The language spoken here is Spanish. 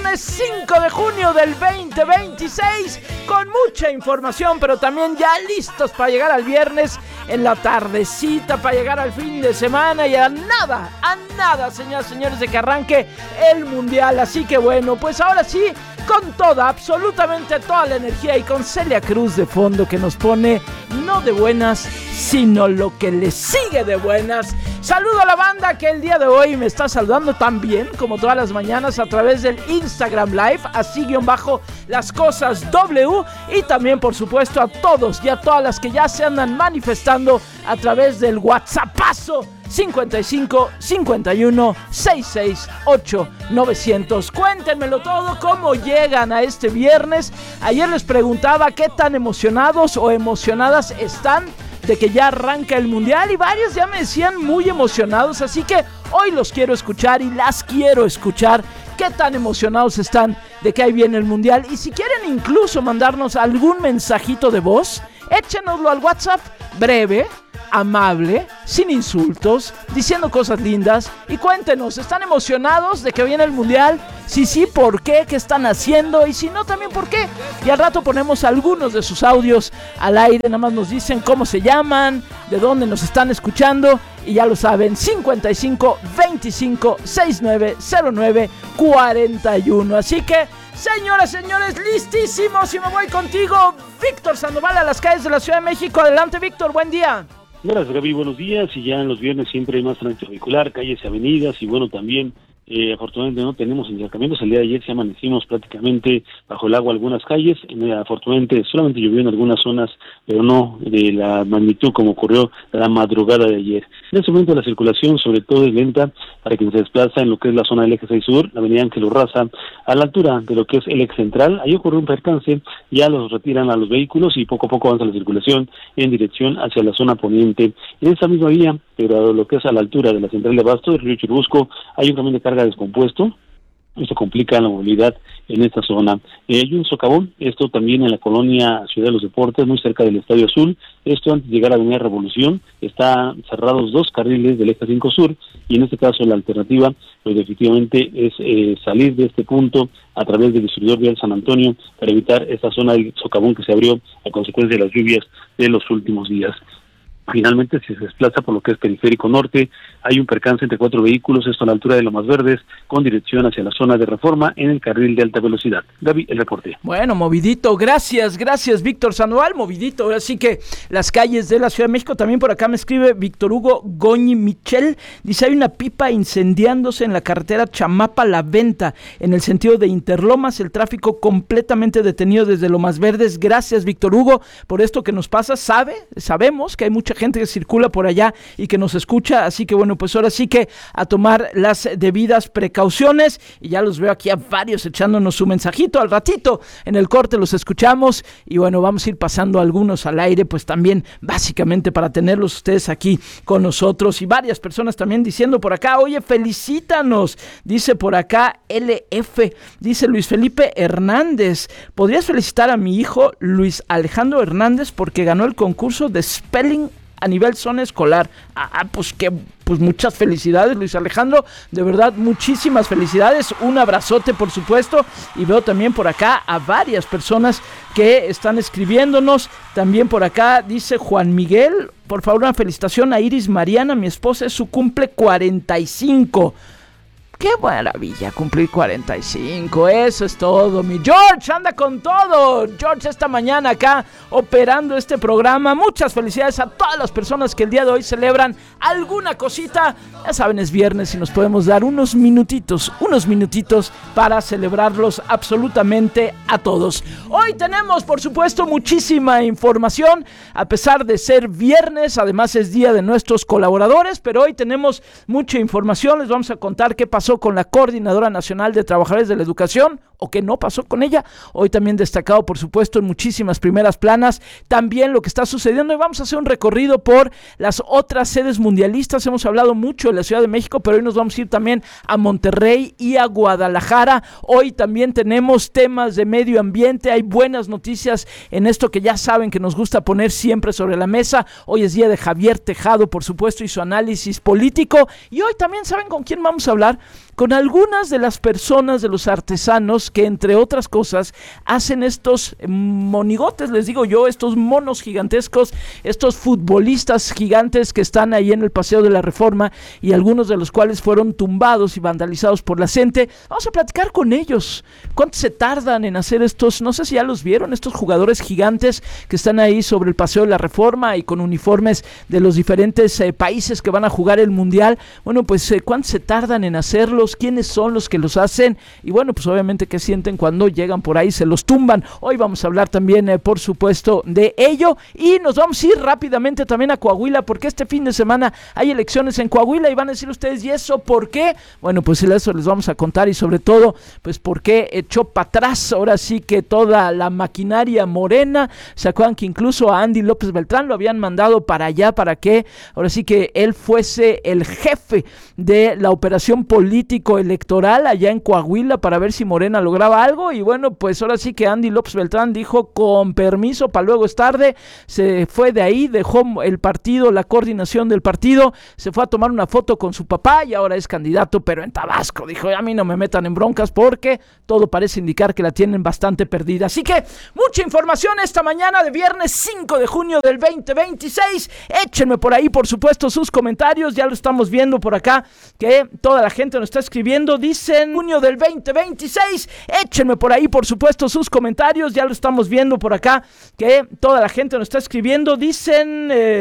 viernes 5 de junio del 2026, con mucha información, pero también ya listos para llegar al viernes en la tardecita, para llegar al fin de semana y a nada, señoras y señores, de que arranque el Mundial. Así que bueno, pues ahora sí, con toda, absolutamente toda la energía y con Celia Cruz de fondo, que nos pone no de buenas, sino lo que le sigue de buenas. Saludo a la banda que el día de hoy me está saludando también, como todas las mañanas, a través del Instagram Live, así_las cosas W, y también por supuesto a todos y a todas las que ya se andan manifestando a través del WhatsAppazo 55 51 668 900. Cuéntenmelo todo, cómo llegan a este viernes. Ayer les preguntaba qué tan emocionados o emocionadas están de que ya arranca el Mundial, y varios ya me decían muy emocionados, así que hoy los quiero escuchar y las quiero escuchar qué tan emocionados están de que ahí viene el Mundial. Y si quieren incluso mandarnos algún mensajito de voz, échenoslo al WhatsApp, breve, amable, sin insultos, diciendo cosas lindas, y cuéntenos, ¿están emocionados de que viene el Mundial? Si sí, ¿por qué? ¿Qué están haciendo? Y si no, también ¿por qué? Y al rato ponemos algunos de sus audios al aire, nada más nos dicen cómo se llaman, de dónde nos están escuchando, y ya lo saben, 55 25 69 09 41. Así que, señoras, señores, listísimos, y me voy contigo, Víctor Sandoval, a las calles de la Ciudad de México. Adelante, Víctor, buen día. Gracias, Gaby, buenos días. Y ya en los viernes siempre hay más tránsito vehicular, calles y avenidas, y bueno, también afortunadamente no tenemos encharcamientos. El día de ayer sí amanecimos prácticamente bajo el agua algunas calles. Afortunadamente solamente llovió en algunas zonas, pero no de la magnitud como ocurrió la madrugada de ayer. En este momento la circulación sobre todo es lenta para quien se desplaza en lo que es la zona del eje 6 sur, la avenida Ángel Urraza, a la altura de lo que es el eje central. Ahí ocurrió un percance, ya los retiran a los vehículos y poco a poco avanza la circulación en dirección hacia la zona poniente. En esa misma vía, pero lo que es a la altura de la central de Abasto, del río Churubusco, hay un camión de carga descompuesto. Esto complica la movilidad en esta zona. Hay un socavón, esto también en la colonia Ciudad de los Deportes, muy cerca del Estadio Azul. Esto antes de llegar a Avenida Revolución, está cerrados 2 carriles del eje 5 sur, y en este caso la alternativa, pues definitivamente es salir de este punto a través del distribuidor vial San Antonio para evitar esta zona del socavón que se abrió a consecuencia de las lluvias de los últimos días. Finalmente, si se desplaza por lo que es Periférico Norte, hay un percance entre 4 vehículos, esto a la altura de Lomas Verdes, con dirección hacia la zona de Reforma en el carril de alta velocidad. Gaby, el reporte. Bueno, movidito, gracias Víctor Sandoval, movidito. Así que las calles de la Ciudad de México, también por acá me escribe Víctor Hugo Goñi Michel, dice: hay una pipa incendiándose en la carretera Chamapa-La Venta, en el sentido de Interlomas, el tráfico completamente detenido desde Lomas Verdes. Gracias, Víctor Hugo, por esto que nos pasa. Sabemos que hay mucha gente que circula por allá y que nos escucha, así que bueno, pues ahora sí que a tomar las debidas precauciones, y ya los veo aquí a varios echándonos su mensajito. Al ratito en el corte los escuchamos, y bueno, vamos a ir pasando algunos al aire, pues también básicamente para tenerlos ustedes aquí con nosotros, y varias personas también diciendo por acá: oye, felicítanos, dice por acá LF, dice Luis Felipe Hernández: ¿podrías felicitar a mi hijo Luis Alejandro Hernández porque ganó el concurso de Spelling a nivel zona escolar? Pues muchas felicidades, Luis Alejandro, de verdad, muchísimas felicidades, un abrazote por supuesto. Y veo también por acá a varias personas que están escribiéndonos. También por acá dice Juan Miguel: por favor, una felicitación a Iris Mariana, mi esposa, es su cumple 45. ¡Qué maravilla cumplir 45! Eso es todo. Mi George anda con todo. George esta mañana acá operando este programa. Muchas felicidades a todas las personas que el día de hoy celebran alguna cosita. Ya saben, es viernes y nos podemos dar unos minutitos para celebrarlos absolutamente a todos. Hoy tenemos, por supuesto, muchísima información. A pesar de ser viernes, además es día de nuestros colaboradores, pero hoy tenemos mucha información. Les vamos a contar qué pasó con la Coordinadora Nacional de Trabajadores de la Educación. o qué no pasó con ella. Hoy también destacado, por supuesto, en muchísimas primeras planas, también lo que está sucediendo, y vamos a hacer un recorrido por las otras sedes mundialistas. Hemos hablado mucho de la Ciudad de México, pero hoy nos vamos a ir también a Monterrey y a Guadalajara. Hoy también tenemos temas de medio ambiente, hay buenas noticias en esto que ya saben que nos gusta poner siempre sobre la mesa. Hoy es día de Javier Tejado, por supuesto, y su análisis político, y hoy también saben con quién vamos a hablar, con algunas de las personas, de los artesanos que entre otras cosas hacen estos monigotes, les digo yo, estos monos gigantescos, estos futbolistas gigantes que están ahí en el Paseo de la Reforma y algunos de los cuales fueron tumbados y vandalizados por la gente. Vamos a platicar con ellos. ¿Cuánto se tardan en hacer estos? No sé si ya los vieron, estos jugadores gigantes que están ahí sobre el Paseo de la Reforma y con uniformes de los diferentes países que van a jugar el Mundial. Bueno, pues ¿cuánto se tardan en hacerlos? ¿Quiénes son los que los hacen? Y bueno, pues obviamente qué sienten cuando llegan por ahí, se los tumban. Hoy vamos a hablar también, por supuesto, de ello, y nos vamos a ir rápidamente también a Coahuila, porque este fin de semana hay elecciones en Coahuila, y van a decir ustedes, ¿y eso por qué? Bueno, pues eso les vamos a contar, y sobre todo, pues por qué echó para atrás, ahora sí que toda la maquinaria morena. ¿Se acuerdan que incluso a Andy López Beltrán lo habían mandado para allá, para que ahora sí que él fuese el jefe de la operación político-electoral allá en Coahuila para ver si Morena lograba algo? Y bueno, pues ahora sí que Andy López Beltrán dijo, con permiso, para luego es tarde, se fue de ahí, dejó el partido, la coordinación del partido, se fue a tomar una foto con su papá y ahora es candidato, pero en Tabasco. Dijo, a mí no me metan en broncas porque todo parece indicar que la tienen bastante perdida. Así que mucha información esta mañana de viernes 5 de junio del 2026. Échenme por ahí, por supuesto, sus comentarios. Ya lo estamos viendo por acá, que toda la gente nos está escribiendo. Dicen, junio del 2026. Échenme por ahí, por supuesto, sus comentarios. Ya lo estamos viendo por acá, que toda la gente nos está escribiendo. Dicen...